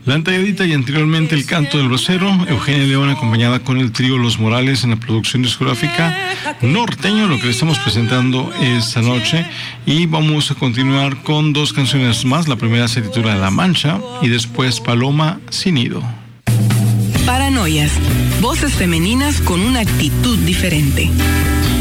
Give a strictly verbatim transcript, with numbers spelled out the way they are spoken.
La Entalladita y anteriormente El Canto del Bracero, Eugenia León acompañada con el trío Los Morales en la producción discográfica Norteño, lo que le estamos presentando esta noche. Y vamos a continuar con dos canciones más. La primera se titula La Mancha y después Paloma sin nido. Paranoias, voces femeninas con una actitud diferente.